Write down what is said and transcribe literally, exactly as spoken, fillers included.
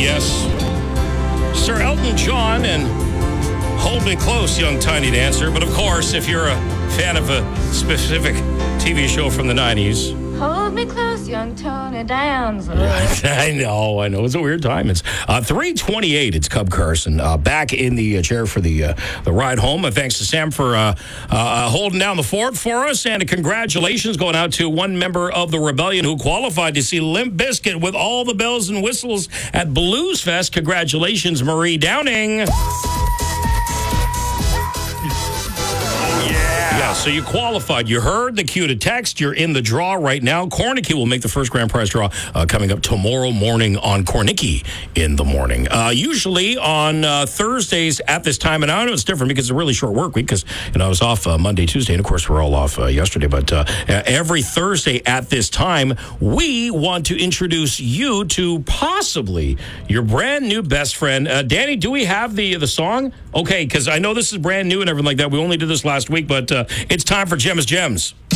yes. Sir Elton John and Hold Me Close, Young Tiny Dancer. But of course, if you're a fan of a specific T V show from the nineties. Hold me close, young Tony Dancer. I know, I know. It's a weird time. It's uh, three twenty-eight. It's Cub Carson uh, back in the uh, chair for the uh, the ride home. Uh, thanks to Sam for uh, uh, holding down the fort for us. And congratulations going out to one member of the Rebellion who qualified to see Limp Bizkit with all the bells and whistles at Blues Fest. Congratulations, Marie Downing. Yeah, so you qualified. You heard the cue to text. You're in the draw right now. Cornicky will make the first grand prize draw uh, coming up tomorrow morning on Cornicky in the morning. Uh, usually on uh, Thursdays at this time, and I know it's different because it's a really short work week because you know I was off uh, Monday, Tuesday, and of course we're all off uh, yesterday. But uh, every Thursday at this time, we want to introduce you to possibly your brand new best friend. Uh, Danny, do we have the the song? Okay, because I know this is brand new and everything like that. We only did this last week, but uh, it's time for Gem's Gems.